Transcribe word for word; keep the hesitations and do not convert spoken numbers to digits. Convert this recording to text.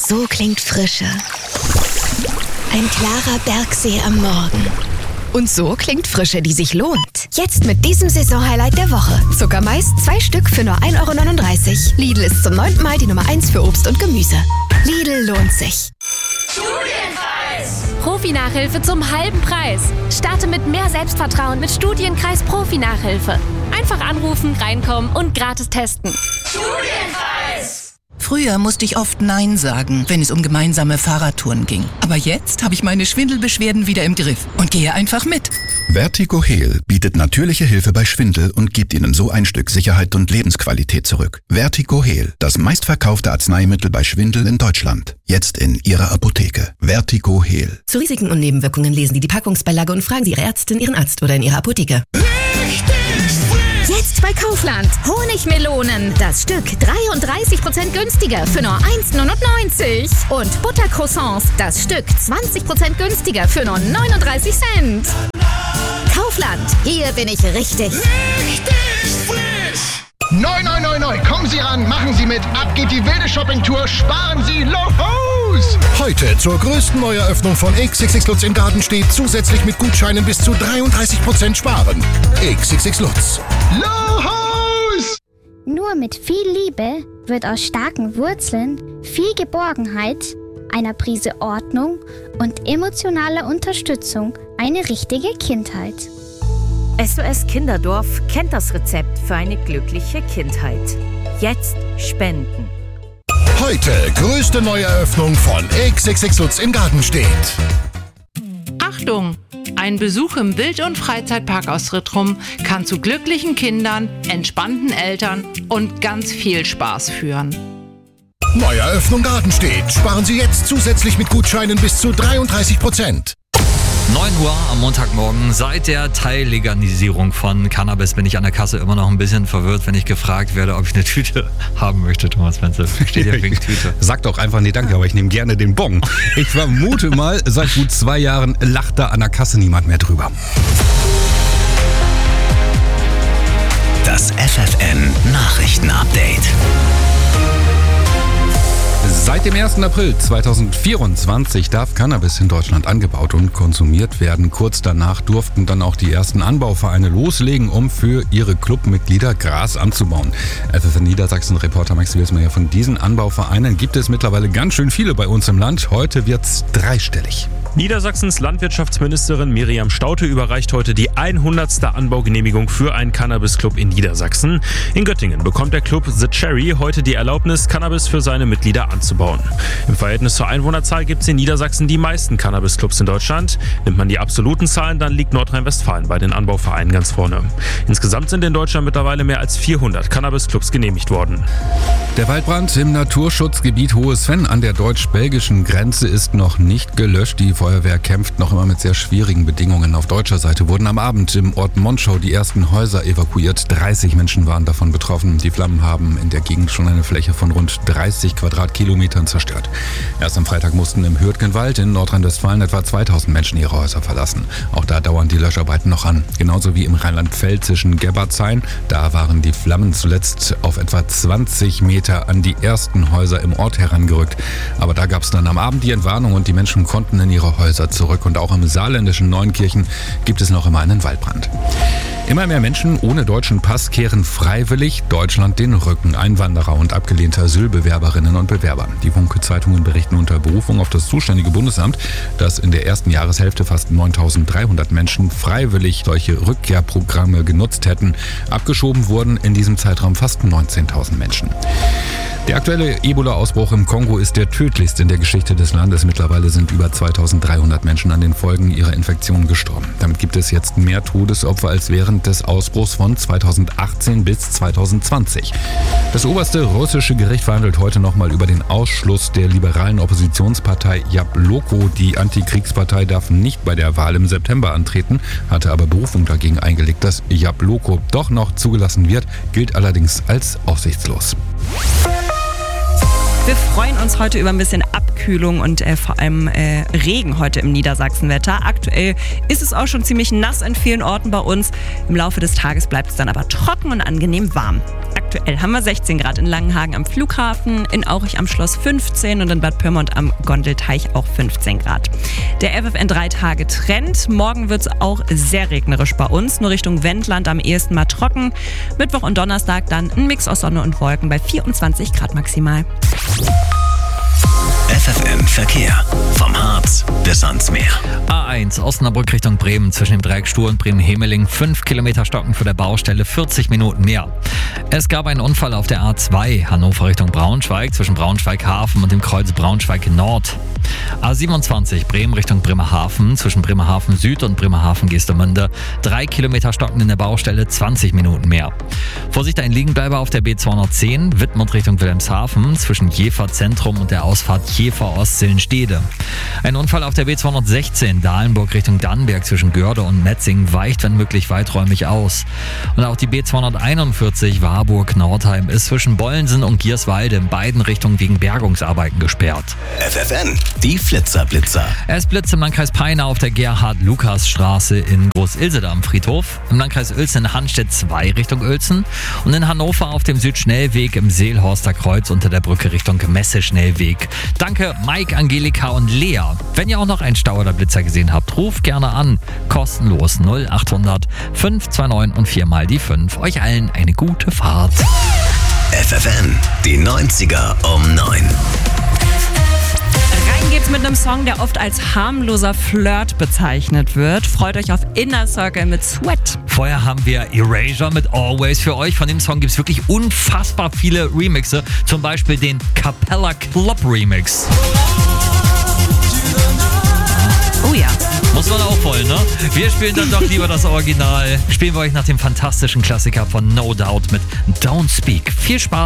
So klingt Frische. Ein klarer Bergsee am Morgen. Und so klingt Frische, die sich lohnt. Jetzt mit diesem Saisonhighlight der Woche. Zuckermais, zwei Stück für nur ein Euro neununddreißig. Lidl ist zum neunten Mal die Nummer eins für Obst und Gemüse. Lidl lohnt sich. Studienkreis! Profi-Nachhilfe zum halben Preis. Starte mit mehr Selbstvertrauen mit Studienkreis Profi-Nachhilfe. Einfach anrufen, reinkommen und gratis testen. Studienkreis! Früher musste ich oft Nein sagen, wenn es um gemeinsame Fahrradtouren ging. Aber jetzt habe ich meine Schwindelbeschwerden wieder im Griff und gehe einfach mit. Vertigo-Heal bietet natürliche Hilfe bei Schwindel und gibt Ihnen so ein Stück Sicherheit und Lebensqualität zurück. Vertigo-Heal, das meistverkaufte Arzneimittel bei Schwindel in Deutschland. Jetzt in Ihrer Apotheke. Vertigo-Heal. Zu Risiken und Nebenwirkungen lesen Sie die Packungsbeilage und fragen Sie Ihre Ärztin, Ihren Arzt oder in Ihrer Apotheke. Jetzt bei Kaufland. Honigmelonen. Das Stück dreiunddreißig Prozent günstiger für nur eins neunundneunzig. Und Buttercroissants. Das Stück zwanzig Prozent günstiger für nur neununddreißig Cent. Kaufland. Hier bin ich richtig. Richtig frisch. Neu, neu, neu, neu. Kommen Sie ran, machen Sie mit. Ab geht die wilde Shoppingtour. Sparen Sie Lohos. Heute zur größten Neueröffnung von X X X Lutz in Gartenstedt zusätzlich mit Gutscheinen bis zu dreiunddreißig Prozent sparen. X X X Lutz. Lohos! Nur mit viel Liebe wird aus starken Wurzeln viel Geborgenheit, einer Prise Ordnung und emotionaler Unterstützung eine richtige Kindheit. S O S Kinderdorf kennt das Rezept für eine glückliche Kindheit. Jetzt spenden. Heute größte Neueröffnung von X X X Lutz in Gartenstedt. Achtung! Ein Besuch im Wild- und Freizeitpark aus Rittrum kann zu glücklichen Kindern, entspannten Eltern und ganz viel Spaß führen. Neueröffnung Gartenstedt. Sparen Sie jetzt zusätzlich mit Gutscheinen bis zu dreiunddreißig Prozent. neun Uhr am Montagmorgen. Seit der Teillegalisierung von Cannabis bin ich an der Kasse immer noch ein bisschen verwirrt, wenn ich gefragt werde, ob ich eine Tüte haben möchte, Thomas Wenzel. Steht hier wegen Tüte. Sag doch einfach, nee, danke, aber ich nehme gerne den Bon. Ich vermute mal, seit gut zwei Jahren lacht da an der Kasse niemand mehr drüber. Das F F N Nachrichtenupdate. Seit dem ersten April zweitausendvierundzwanzig darf Cannabis in Deutschland angebaut und konsumiert werden. Kurz danach durften dann auch die ersten Anbauvereine loslegen, um für ihre Clubmitglieder Gras anzubauen. F F N Niedersachsen-Reporter Max Wilsmeier, von diesen Anbauvereinen gibt es mittlerweile ganz schön viele bei uns im Land. Heute wird's dreistellig. Niedersachsens Landwirtschaftsministerin Miriam Staudte überreicht heute die hundertste Anbaugenehmigung für einen Cannabis-Club in Niedersachsen. In Göttingen bekommt der Club The Cherry heute die Erlaubnis, Cannabis für seine Mitglieder anzubauen. Im Verhältnis zur Einwohnerzahl gibt es in Niedersachsen die meisten Cannabis-Clubs in Deutschland. Nimmt man die absoluten Zahlen, dann liegt Nordrhein-Westfalen bei den Anbauvereinen ganz vorne. Insgesamt sind in Deutschland mittlerweile mehr als vierhundert Cannabis-Clubs genehmigt worden. Der Waldbrand im Naturschutzgebiet Hohe Sven an der deutsch-belgischen Grenze ist noch nicht gelöscht. Die Feuerwehr kämpft noch immer mit sehr schwierigen Bedingungen. Auf deutscher Seite wurden am Abend im Ort Monschau die ersten Häuser evakuiert. dreißig Menschen waren davon betroffen. Die Flammen haben in der Gegend schon eine Fläche von rund dreißig Quadratkilometern zerstört. Erst am Freitag mussten im Hürtgenwald in Nordrhein-Westfalen etwa zweitausend Menschen ihre Häuser verlassen. Auch da dauern die Löscharbeiten noch an. Genauso wie im rheinland-pfälzischen Gerbertshain. Da waren die Flammen zuletzt auf etwa zwanzig Meter an die ersten Häuser im Ort herangerückt. Aber da gab es dann am Abend die Entwarnung und die Menschen konnten in ihre Häuser zurück. Und auch im saarländischen Neunkirchen gibt es noch immer einen Waldbrand. Immer mehr Menschen ohne deutschen Pass kehren freiwillig Deutschland den Rücken. Einwanderer und abgelehnte Asylbewerberinnen und Bewerber. Die Funke-Zeitungen berichten unter Berufung auf das zuständige Bundesamt, dass in der ersten Jahreshälfte fast neuntausenddreihundert Menschen freiwillig solche Rückkehrprogramme genutzt hätten. Abgeschoben wurden in diesem Zeitraum fast neunzehntausend Menschen. Der aktuelle Ebola-Ausbruch im Kongo ist der tödlichste in der Geschichte des Landes. Mittlerweile sind über zweitausenddreihundert Menschen an den Folgen ihrer Infektion gestorben. Damit gibt es jetzt mehr Todesopfer als während des Ausbruchs von zweitausendachtzehn bis zweitausendzwanzig. Das oberste russische Gericht verhandelt heute nochmal über den Ausschluss der liberalen Oppositionspartei Jabloko. Die Antikriegspartei darf nicht bei der Wahl im September antreten, hatte aber Berufung dagegen eingelegt. Dass Jabloko doch noch zugelassen wird, gilt allerdings als aussichtslos. Wir freuen uns heute über ein bisschen Abkühlung und äh, vor allem äh, Regen heute im Niedersachsenwetter. Aktuell ist es auch schon ziemlich nass an vielen Orten bei uns. Im Laufe des Tages bleibt es dann aber trocken und angenehm warm. Aktuell haben wir sechzehn Grad in Langenhagen am Flughafen, in Aurich am Schloss fünfzehn und in Bad Pyrmont am Gondelteich auch fünfzehn Grad. Der F F N drei Tage Trend. Morgen wird es auch sehr regnerisch bei uns, nur Richtung Wendland am ehesten mal trocken. Mittwoch und Donnerstag dann ein Mix aus Sonne und Wolken bei vierundzwanzig Grad maximal. F F N Verkehr. Vom Harz bis ans Meer. A eins Osnabrück Richtung Bremen zwischen dem Dreieck Stur und Bremen-Hemeling. fünf Kilometer Stocken für der Baustelle, vierzig Minuten mehr. Es gab einen Unfall auf der A zwei Hannover Richtung Braunschweig zwischen Braunschweig-Hafen und dem Kreuz Braunschweig-Nord. A siebenundzwanzig Bremen Richtung Bremerhaven zwischen Bremerhaven Süd und Bremerhaven Geestemünde. drei Kilometer Stocken in der Baustelle, zwanzig Minuten mehr. Vorsicht, ein Liegenbleiber auf der B zweihundertzehn Wittmund Richtung Wilhelmshaven zwischen Jever Zentrum und der Ausfahrt Jever Ostsillenstede. Ein Unfall auf der B zweihundertsechzehn Dahlenburg Richtung Dannenberg zwischen Görde und Metzingen weicht wenn möglich weiträumig aus. Und auch die B zweihunderteinundvierzig Warburg-Nordheim ist zwischen Bollensen und Gierswalde in beiden Richtungen wegen Bergungsarbeiten gesperrt. F F N, die Flitzer-Blitzer. Es blitzt im Landkreis Peine auf der Gerhard-Lukas-Straße in Groß-Ilsede am Friedhof, im Landkreis Uelzen in Hanstedt zwei Richtung Uelzen und in Hannover auf dem Südschnellweg im Seelhorster Kreuz unter der Brücke Richtung Messe-Schnellweg. Danke Mike, Angelika und Lea. Wenn ihr auch noch einen Stau oder Blitzer gesehen habt, ruft gerne an. Kostenlos null achthundert fünf zwei neun und viermal die fünf. Euch allen eine gute Fahrt. F F N, die neunziger um neun. Rein geht's mit einem Song, der oft als harmloser Flirt bezeichnet wird. Freut euch auf Inner Circle mit Sweat. Vorher haben wir Erasure mit Always für euch. Von dem Song gibt es wirklich unfassbar viele Remixe. Zum Beispiel den Capella Club Remix. Oh ja. Muss man auch wollen, ne? Wir spielen dann doch lieber das Original. Spielen wir euch nach dem fantastischen Klassiker von No Doubt mit Don't Speak. Viel Spaß.